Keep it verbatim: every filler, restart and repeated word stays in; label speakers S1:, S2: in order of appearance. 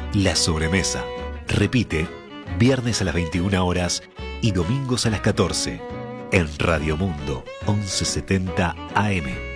S1: La Sobremesa. Repite, viernes a las veintiuna horas y domingos a las catorce. En Radio Mundo, once setenta A M.